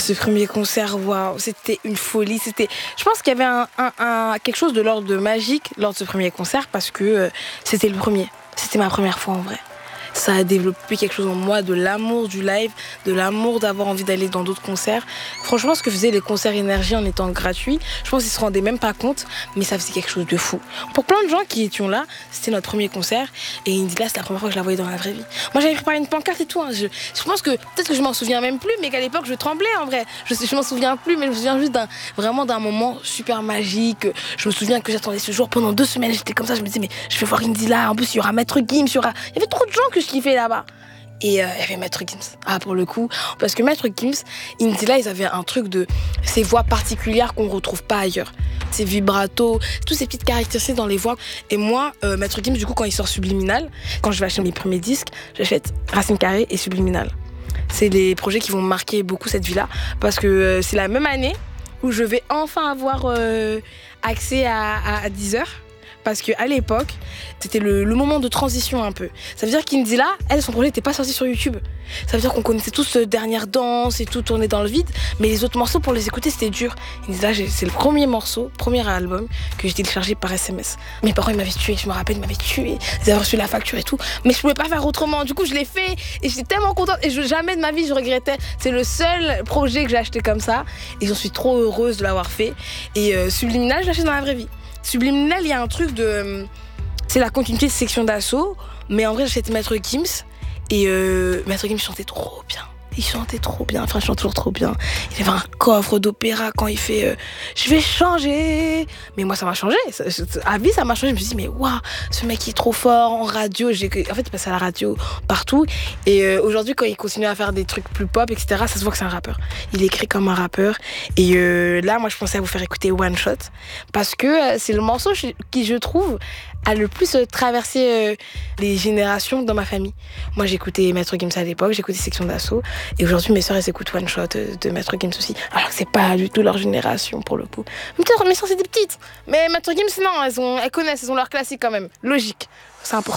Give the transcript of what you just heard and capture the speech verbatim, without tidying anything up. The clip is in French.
ce premier concert, waouh, c'était une folie. C'était, je pense qu'il y avait un, un, un, quelque chose de l'ordre de magique lors de ce premier concert parce que euh, c'était le premier. C'était ma première fois en vrai. Ça a développé quelque chose en moi, de l'amour du live, de l'amour d'avoir envie d'aller dans d'autres concerts. Franchement, ce que faisaient les concerts énergie en étant gratuits, je pense qu'ils se rendaient même pas compte, mais ça faisait quelque chose de fou. Pour plein de gens qui étions là, c'était notre premier concert, et Indila, c'est la première fois que je la voyais dans la vraie vie. Moi, j'avais préparé une pancarte et tout. Hein. Je, je pense que peut-être que je m'en souviens même plus, mais qu'à l'époque, je tremblais en vrai. Je, je m'en souviens plus, mais je me souviens juste d'un, vraiment d'un moment super magique. Je me souviens que j'attendais ce jour pendant deux semaines. J'étais comme ça, je me disais, mais je vais voir Indila. En plus, il y aura Maître Gims, il y aura. Il y avait trop de gens que je kiffais là-bas. Et euh, il y avait Maître Gims. Ah, pour le coup. Parce que Maître Gims, Indila, ils avaient un truc de ces voix particulières qu'on ne retrouve pas ailleurs. Ces vibratos, toutes ces petites caractéristiques dans les voix. Et moi, euh, Maître Gims, du coup, quand il sort Subliminal, quand je vais acheter mes premiers disques, j'achète Racine Carrée et Subliminal. C'est les projets qui vont marquer beaucoup cette vie-là. Parce que euh, c'est la même année où je vais enfin avoir euh, accès à, à, à Deezer. Parce qu'à l'époque, c'était le, le moment de transition un peu. Ça veut dire qu'Indila, elle, son projet n'était pas sorti sur YouTube. Ça veut dire qu'on connaissait tous euh, Dernière Danse et tout tourné dans le vide. Mais les autres morceaux, pour les écouter, c'était dur. Indila, c'est le premier morceau, premier album que j'ai téléchargé par S M S. Mes parents, ils m'avaient tué, je me rappelle, ils m'avaient tué. Ils avaient reçu la facture et tout. Mais je pouvais pas faire autrement. Du coup, je l'ai fait et j'étais tellement contente. Et je, jamais de ma vie, je regrettais. C'est le seul projet que j'ai acheté comme ça. Et j'en suis trop heureuse de l'avoir fait. Et euh, Subliminal, je l'achète dans la vraie vie. Subliminal, il y a un truc de... C'est la continuité de Section d'Assaut, mais en vrai, j'achetais Maître Gims, et euh, Maître Gims chantait trop bien. Il chantait trop bien, enfin, il chante toujours trop bien. Il avait un coffre d'opéra quand il fait euh, « Je vais changer ». Mais moi, ça m'a changé. Ça, à vie, ça m'a changé. Je me suis dit « Mais waouh, ce mec, il est trop fort en radio. » J'ai, en fait, il passe à la radio partout. Et euh, aujourd'hui, quand il continue à faire des trucs plus pop, et cetera, ça se voit que c'est un rappeur. Il écrit comme un rappeur. Et euh, là, moi, je pensais à vous faire écouter One Shot. Parce que euh, c'est le morceau qui, je trouve, a le plus euh, traversé euh, les générations dans ma famille. Moi, j'écoutais Maître Gims à l'époque, j'écoutais Section d'Assaut. Et aujourd'hui, mes sœurs, elles écoutent One Shot de, de Maître Gims aussi. Alors que c'est pas du tout leur génération, pour le coup. Peut-être mes sœurs, c'est des petites. Mais Maître Gims, non, elles, ont, elles connaissent, elles ont leur classique quand même. Logique. C'est important.